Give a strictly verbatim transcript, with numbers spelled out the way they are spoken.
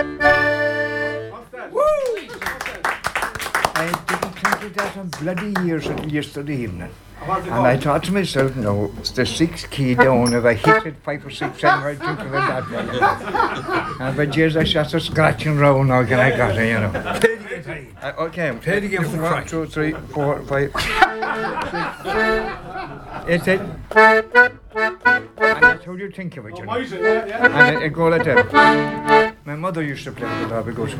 I didn't think of that in bloody years until yesterday evening. And I thought to myself, no, it's the sixth key down. If I hit it five or six times, I'd think of it that way. And but years I started scratching round now, can I got it, you know. Uh, okay, Play it again for the one, crack. two, three, four, five, six. It's it. And that's how you think of it, you know. And it, it go like that. My mother used to play with the Derby Goats.